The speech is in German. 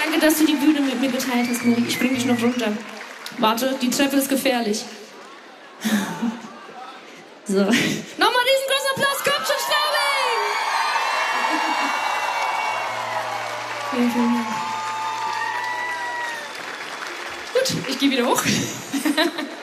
Danke, dass du die Bühne mit mir geteilt hast, Mori. Ich bring dich noch runter. Warte, die Treppe ist gefährlich. So. Nochmal riesengroßen Applaus, kommt schon, Straubing! Vielen, vielen Dank. Gut, ich gehe wieder hoch.